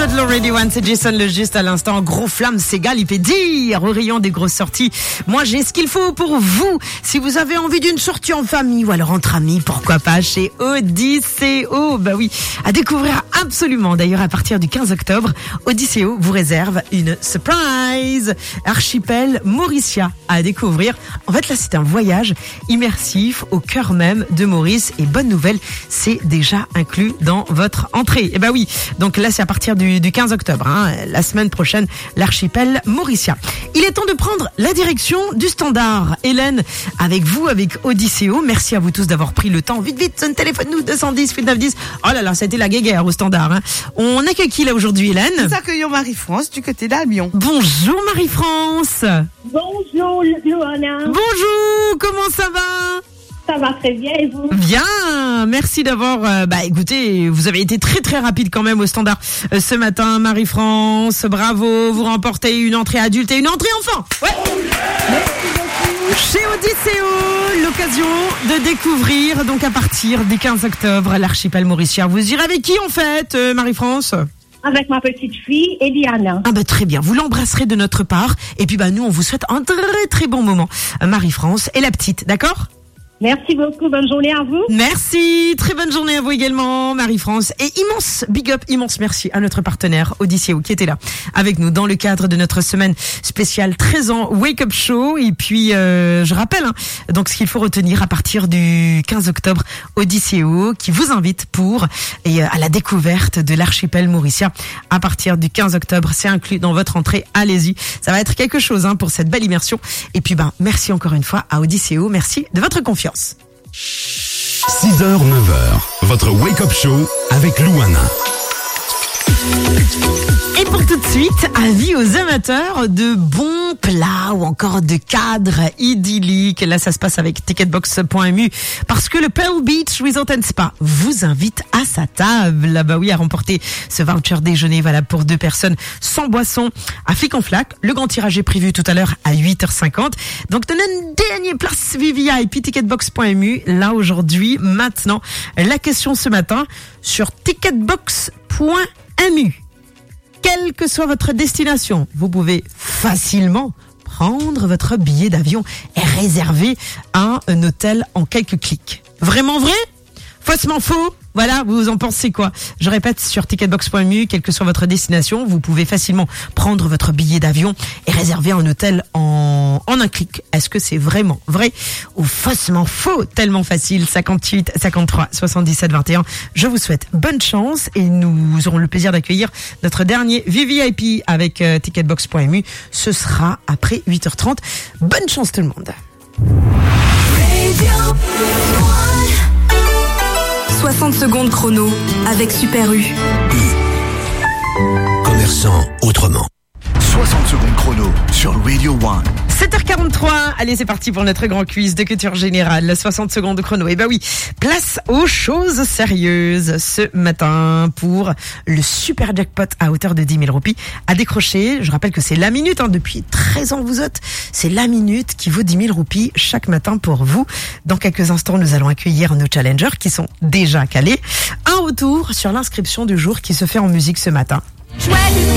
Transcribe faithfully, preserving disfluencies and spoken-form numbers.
êtes l'Already One, c'est Jason le juste à l'instant. Gros flamme, s'égale, il fait dire au rayon des grosses sorties. Moi, j'ai ce qu'il faut pour vous. Si vous avez envie d'une sortie en famille ou alors entre amis, pourquoi pas chez Odysseo. Bah oui, à découvrir absolument. D'ailleurs, à partir du quinze octobre, Odysseo vous réserve une surprise. Archipel Mauricia à découvrir. En fait, là, c'est un voyage immersif au cœur même de Maurice. Et bonne nouvelle, c'est déjà inclus dans votre entrée. Et bah oui, donc là, c'est à partir du, du quinze octobre, hein, la semaine prochaine, l'archipel Mauricia. Il est temps de prendre la direction du standard. Hélène, avec vous, avec Odysseo, merci à vous tous d'avoir pris le temps. Vite, vite, sonne téléphone-nous, deux cent dix, huit neuf dix. Oh là là, ça a été la guéguerre au standard. Hein. On accueille qui là aujourd'hui, Hélène? Nous accueillons Marie-France du côté d'Albion. Bonjour Marie-France. Bonjour Johanna. Bonjour, comment ça va? Ça va très bien et vous? Bien, merci d'avoir... Euh, bah écoutez, vous avez été très très rapide quand même au standard euh, ce matin, Marie-France. Bravo, vous remportez une entrée adulte et une entrée enfant. Ouais. Chez Odysseo, l'occasion de découvrir, donc à partir du quinze octobre, l'archipel Mauricien. Vous irez avec qui en fait, euh, Marie-France? Avec ma petite fille, Eliana. Ah bah très bien, vous l'embrasserez de notre part. Et puis bah nous, on vous souhaite un très très bon moment. Euh, Marie-France et la petite, d'accord? Merci beaucoup, bonne journée à vous. Merci, très bonne journée à vous également, Marie-France. Et immense big up, immense merci à notre partenaire Odysseo qui était là avec nous dans le cadre de notre semaine spéciale treize ans Wake Up Show. Et puis, euh, je rappelle, hein, donc ce qu'il faut retenir à partir du quinze octobre, Odysseo qui vous invite pour et à la découverte de l'archipel Mauricien. À partir du quinze octobre, c'est inclus dans votre entrée. Allez-y, ça va être quelque chose hein, pour cette belle immersion. Et puis, ben, merci encore une fois à Odysseo. Merci de votre confiance. six heures neuf heures, votre wake-up show avec Louana. Et pour tout de suite, avis aux amateurs de bons plats ou encore de cadres idylliques. Là, ça se passe avec ticketbox point m u parce que le Pearl Beach Resort and Spa vous invite à sa table. Bah oui, à remporter ce voucher déjeuner valable pour deux personnes sans boisson à Flic en Flac. Le grand tirage est prévu tout à l'heure à huit heures cinquante. Donc, donnez une dernière place V V I P ticketbox point m u. Là, aujourd'hui, maintenant, la question ce matin sur ticketbox point m u. Quelle que soit votre destination, vous pouvez facilement prendre votre billet d'avion et réserver un, un hôtel en quelques clics. Vraiment vrai? Faussement faux? Voilà, vous en pensez quoi? Je répète, sur ticketbox point m u, quelle que soit votre destination, vous pouvez facilement prendre votre billet d'avion et réserver un hôtel en, en un clic. Est-ce que c'est vraiment vrai ou faussement faux? Tellement facile. cinquante-huit, cinquante-trois, soixante-dix-sept, vingt et un. Je vous souhaite bonne chance et nous aurons le plaisir d'accueillir notre dernier V V I P avec euh, ticketbox point m u. Ce sera après huit heures trente. Bonne chance tout le monde. soixante secondes chrono avec Super U. Commerçant autrement. soixante secondes chrono sur Radio One. sept heures quarante-trois, allez c'est parti pour notre grand quiz de culture générale, soixante secondes de chrono. Et ben oui, place aux choses sérieuses ce matin pour le super jackpot à hauteur de dix mille roupies à décrocher. Je rappelle que c'est la minute, hein, depuis treize ans vous êtes, c'est la minute qui vaut dix mille roupies chaque matin pour vous. Dans quelques instants, nous allons accueillir nos challengers qui sont déjà calés. Un retour sur l'inscription du jour qui se fait en musique ce matin.